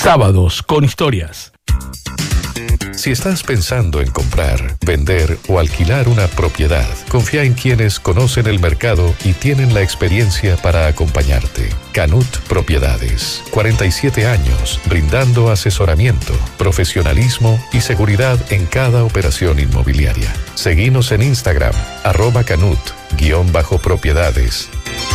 Sábados con historias. Si estás pensando en comprar, vender o alquilar una propiedad, confía en quienes conocen el mercado y tienen la experiencia para acompañarte. Canut Propiedades. 47 años brindando asesoramiento, profesionalismo y seguridad en cada operación inmobiliaria. Seguinos en Instagram, @Canut_propiedades.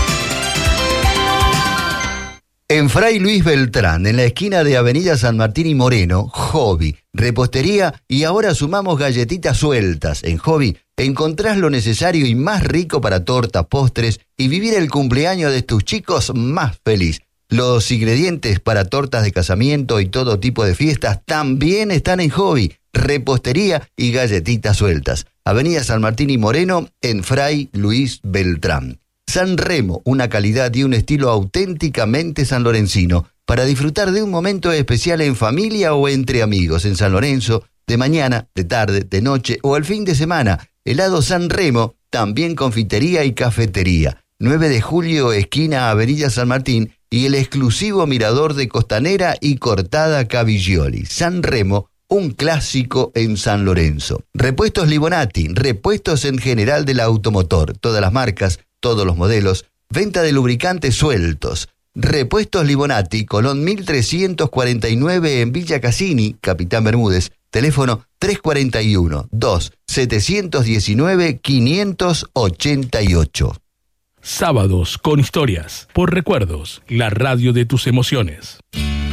En Fray Luis Beltrán, en la esquina de Avenida San Martín y Moreno, Hobby, repostería y ahora sumamos galletitas sueltas. En Hobby encontrás lo necesario y más rico para tortas, postres y vivir el cumpleaños de tus chicos más feliz. Los ingredientes para tortas de casamiento y todo tipo de fiestas también están en Hobby, repostería y galletitas sueltas. Avenida San Martín y Moreno, en Fray Luis Beltrán. San Remo, una calidad y un estilo auténticamente sanlorencino, para disfrutar de un momento especial en familia o entre amigos en San Lorenzo, de mañana, de tarde, de noche o el fin de semana. Helado San Remo, también confitería y cafetería. 9 de julio, esquina Avenida San Martín y el exclusivo mirador de Costanera y Cortada Caviglioli. San Remo, un clásico en San Lorenzo. Repuestos Libonati, repuestos en general del automotor, todas las marcas, todos los modelos, venta de lubricantes sueltos. Repuestos Libonati, Colón 1349 en Villa Cassini, Capitán Bermúdez. Teléfono 341-2-719-588. Sábados con historias. Por Recuerdos, la radio de tus emociones.